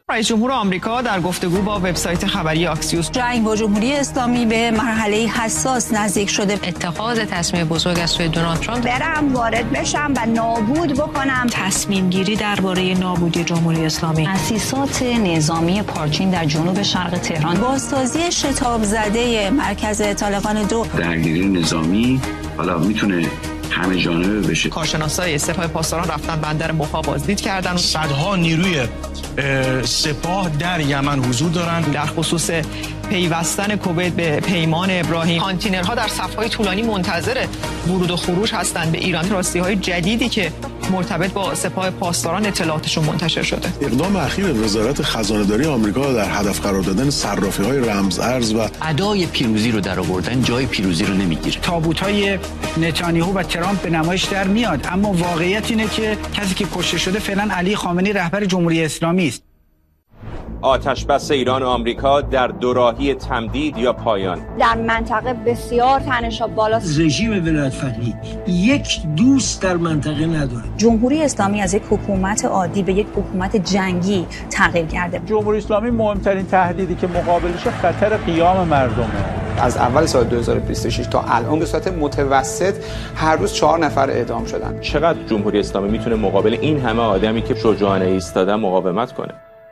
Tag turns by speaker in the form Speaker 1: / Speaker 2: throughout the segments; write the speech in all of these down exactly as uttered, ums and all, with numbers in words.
Speaker 1: رئیس جمهور آمریکا در گفتگو با وبسایت خبری آکسیوس
Speaker 2: جنگ با جمهوری اسلامی به مرحله حساس نزدیک شده.
Speaker 3: اتخاذ تصمیم بزرگ از سوی دونالد ترامپ
Speaker 2: برم وارد بشم و نابود بکنم.
Speaker 3: تصمیم گیری درباره نابودی جمهوری اسلامی.
Speaker 2: تأسیسات نظامی پارچین در جنوب شرق تهران. بازسازی شتاب زده مرکز طالقان دو.
Speaker 4: درگیری نظامی حالا میتونه همه جانبه بشه.
Speaker 1: کارشناسای سپاه پاسداران رفتن بندر موها بازدید کردن.
Speaker 5: صدها نیروی سپاه در یمن حضور دارند.
Speaker 1: در خصوص پیوستن کویت به پیمان ابراهیم، کانتینرها در صف‌های طولانی منتظر ورود و خروج هستند به ایران. راستی‌های جدیدی که مرتبط با سپاه پاسداران اطلاعاتشون منتشر شده.
Speaker 6: اقدام اخیر وزارت خزانه‌داری آمریکا در هدف قرار دادن صرافی‌های رمز ارز و
Speaker 7: ادای پیروزی رو در آوردن جای پیروزی رو نمیگیره.
Speaker 8: تابوت‌های نتانیاهو و ترامپ به نمایش در میاد، اما واقعیت اینه که کسی که کشته شده فعلا علی خامنه‌ای رهبر جمهوری اسلامی است.
Speaker 9: آتش بس ایران و آمریکا در دوراهی تمدید یا پایان.
Speaker 2: در منطقه بسیار تنش‌ها بالاست.
Speaker 10: رژیم ولایت فقیه یک دوست در منطقه نداره.
Speaker 2: جمهوری اسلامی از یک حکومت عادی به یک حکومت جنگی تغییر کرده.
Speaker 11: جمهوری اسلامی مهمترین تهدیدی که مقابلش خطر قیام مردمه.
Speaker 12: از اول سال دو هزار و بیست و شش تا الان به صورت متوسط هر روز چهار نفر اعدام شدن.
Speaker 9: چقدر جمهوری اسلامی میتونه مقابل این همه آدمی که شجاعانه ایستادن مقاومت کنه؟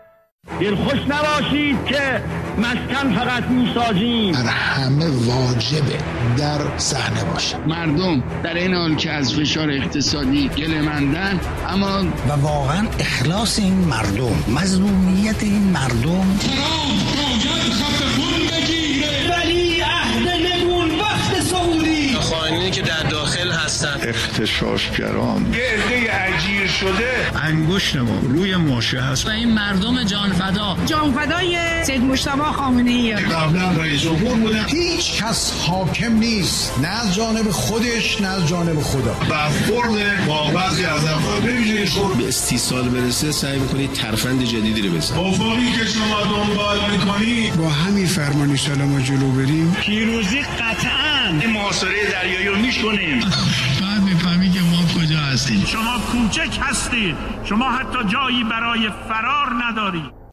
Speaker 13: دلخوش نباشید که مسکن فقط میسازیم.
Speaker 14: در همه واجبه در صحنه باشه.
Speaker 15: مردم در این حال که از فشار اقتصادی گله‌مندن، اما
Speaker 14: و واقعا اخلاص این مردم، مظلومیت این مردم
Speaker 16: ترام باید خط خون بگیره. ولی عهد نگون وقت سعودی
Speaker 17: خائنینی که در داخل هستن،
Speaker 6: اغتشاشگران،
Speaker 5: یه عده اجیر شده،
Speaker 14: انگشت ما روی ماشه هست
Speaker 3: و این مردم جانفدا
Speaker 2: جانفدای سید مجتبی خامنه‌ای
Speaker 14: قبلا رئیس جمهور بودن. هیچ کس حاکم نیست، نه از جانب خودش نه از جانب خدا.
Speaker 6: برخورد با بعضی از افراد ببینید شروع
Speaker 17: به استیصال برسه سعی می‌کنید ترفند جدیدی رو بزنید.
Speaker 6: افقی که شما دنبال می‌کنید
Speaker 14: با همین فرمانی سلام جلو بریم،
Speaker 13: پیروزی قطعاً این محاصره دریایی رو می‌کنیم.
Speaker 15: بعد می‌فهمی که ما کجا هستیم.
Speaker 13: شما کوچک هستید، شما حتی جایی برای فرار ندارید.